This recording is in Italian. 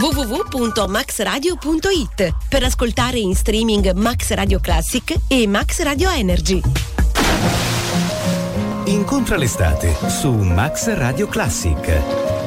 www.maxradio.it per ascoltare in streaming Max Radio Classic e Max Radio Energy. Incontra l'estate su Max Radio Classic.